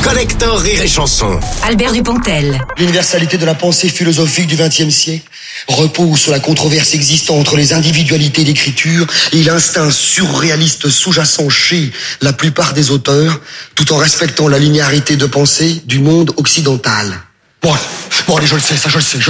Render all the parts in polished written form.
Collector Rire et Chanson. Albert Dupontel. L'universalité de la pensée philosophique du XXe siècle repose sur la controverse existant entre les individualités d'écriture et l'instinct surréaliste sous-jacent chez la plupart des auteurs, tout en respectant la linéarité de pensée du monde occidental. Bon, allez, je le sais.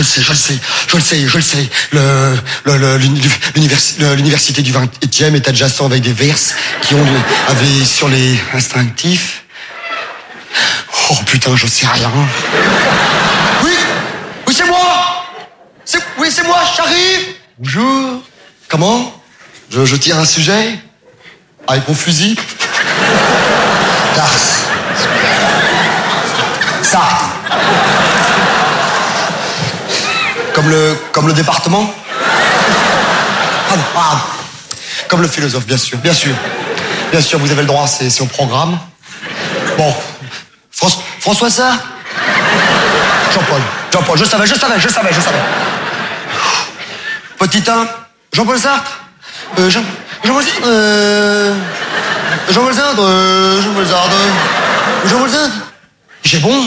L'université du XXe est adjacent avec des verses qui avaient sur les instinctifs. Oh putain, je sais rien. Oui, c'est moi. C'est moi, j'arrive. Bonjour. Comment? Je tire un sujet avec mon fusil. Sartre. Comme le département. Comme le philosophe, bien sûr, vous avez le droit, c'est au programme. Bon, François Sartre. Jean-Paul, je savais. Petit 1, Jean-Paul Sartre. Jean-Paul Sartre. J'ai bon.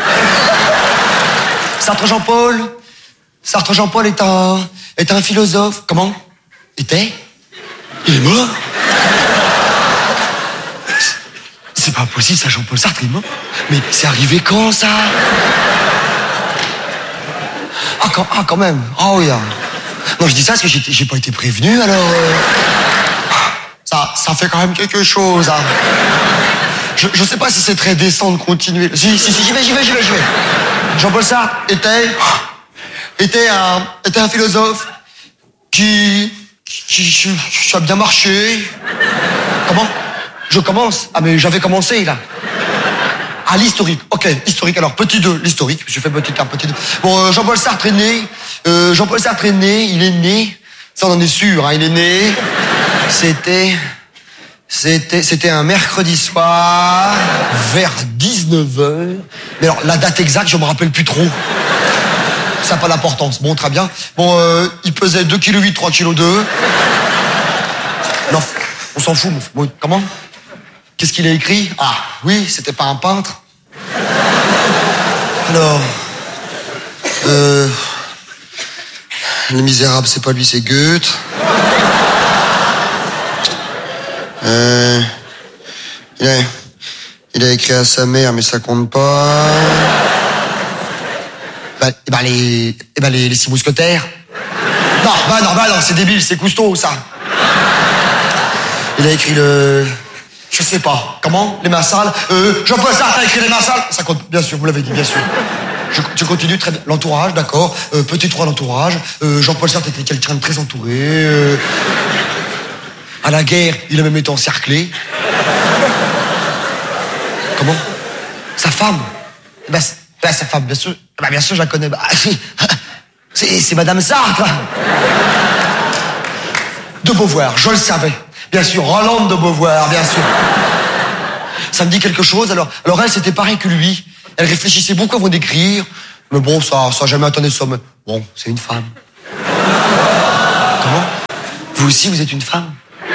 Sartre Jean-Paul est un philosophe. Comment? Était? Il est mort? C'est pas possible, ça, Jean-Paul Sartre est mort. Mais c'est arrivé quand, ça? Quand même. Ah oui. Non, je dis ça parce que j'ai pas été prévenu, alors... Ça fait quand même quelque chose, hein. Je sais pas si c'est très décent de continuer. Si, j'y vais. Jean-Paul Sartre était un philosophe qui a bien marché. Comment? Je commence? Ah, mais j'avais commencé, là. Ah, l'historique. Ok, historique. Alors, petit 2, l'historique. Je fais petit 1, petit 2. Bon, Jean-Paul Sartre est né. Il est né. Ça, on en est sûr, hein. Il est né. C'était un mercredi soir, vers 19h. Mais alors, la date exacte, je me rappelle plus trop. Ça n'a pas d'importance. Bon, très bien. Bon, il pesait 2,8 kg, 3,2 kg. Non, on s'en fout. Bon, comment? Qu'est-ce qu'il a écrit? Ah, oui, c'était pas un peintre. Alors, Les Misérables, c'est pas lui, c'est Goethe. Il a écrit à sa mère, mais ça compte pas. Les 6 mousquetaires. Non, c'est débile, c'est Cousteau, ça. Il a écrit je sais pas. Comment? Les Marsals. Jean-Paul Sartre a écrit les Marsals. Ça compte, bien sûr, vous l'avez dit, bien sûr. Je continue, très bien. L'entourage, d'accord. Petit 3, l'entourage. Jean-Paul Sartre était quelqu'un de très entouré. À la guerre, il a même été encerclé. Comment? Sa femme? Sa femme, bien sûr. Bien sûr, je la connais. C'est Madame Sartre. De Beauvoir, je le savais. Bien sûr, Rolande de Beauvoir, bien sûr. Ça me dit quelque chose. Alors elle, c'était pareil que lui. Elle réfléchissait beaucoup avant d'écrire. Mais bon, ça a jamais atteint des sommes. Bon, c'est une femme. Comment? Vous aussi, vous êtes une femme?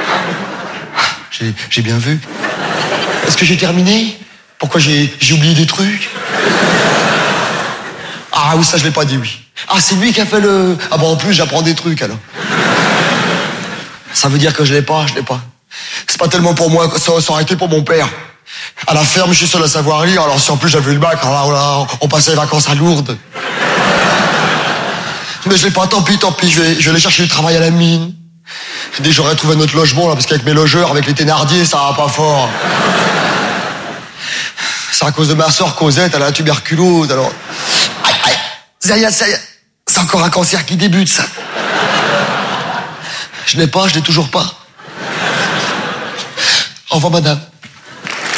J'ai bien vu. Est-ce que j'ai terminé? Pourquoi j'ai oublié des trucs? Ah oui, ça je l'ai pas dit, oui. Ah, c'est lui qui a fait le... Ah bon, en plus, j'apprends des trucs, alors. Ça veut dire que je l'ai pas. C'est pas tellement pour moi, ça aurait été pour mon père. À la ferme, je suis seul à savoir lire, alors si en plus j'avais eu le bac, alors là, on passait les vacances à Lourdes. Mais je l'ai pas, tant pis, je vais aller chercher du travail à la mine. Dès que j'aurais trouvé notre logement, là, parce qu'avec mes logeurs, avec les Thénardier, ça va pas fort. C'est à cause de ma sœur Cosette, elle a la tuberculose, alors... Aïe, ça y est, c'est encore un cancer qui débute, ça. Je l'ai toujours pas. Au revoir, madame.